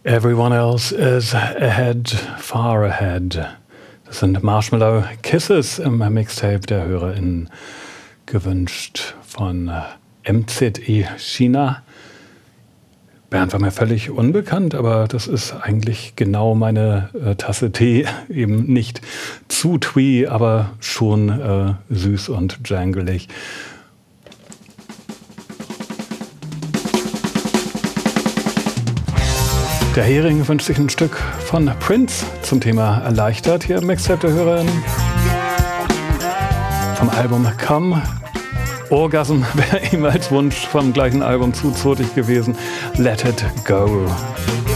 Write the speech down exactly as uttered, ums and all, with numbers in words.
Everyone else is ahead, far ahead. Das sind Marshmallow Kisses im Mixtape der HörerInnen, gewünscht von M Z E China. Bernd war mir völlig unbekannt, aber das ist eigentlich genau meine äh, Tasse Tee. Eben nicht zu twee, aber schon äh, süß und jangelig. Der Hering wünscht sich ein Stück von Prince zum Thema Erleichtert hier im Mixtape der HörerInnen. Vom Album Come. Orgasm wäre ihm als Wunsch vom gleichen Album zu zotig gewesen. Let It Go.